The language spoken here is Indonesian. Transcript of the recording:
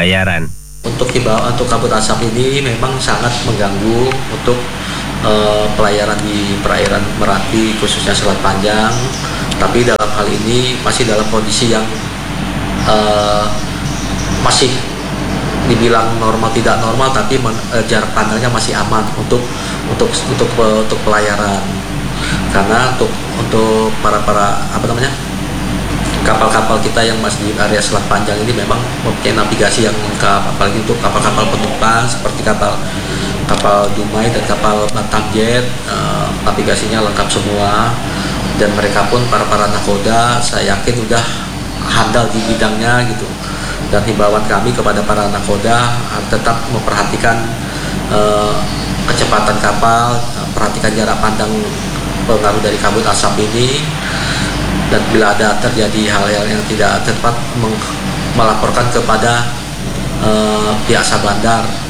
pelayaran. Untuk kabut asap ini memang sangat mengganggu untuk pelayaran di perairan Meranti, khususnya Selat Panjang. Tapi dalam hal ini masih dalam kondisi yang masih dibilang normal tidak normal, tapi jarak pandangnya masih aman untuk pelayaran. Karena untuk para kapal-kapal kita yang masih di area Selat Panjang ini memang mempunyai navigasi yang lengkap, apalagi untuk kapal-kapal penumpang seperti kapal Dumai dan kapal Batam Jet, navigasinya lengkap semua, dan mereka pun para nakoda saya yakin udah handal di bidangnya gitu. Dan himbauan kami kepada para nakoda tetap memperhatikan kecepatan kapal, perhatikan jarak pandang pengaruh dari kabut asap ini, dan bila ada terjadi hal-hal yang tidak tepat melaporkan kepada pihak Sabandar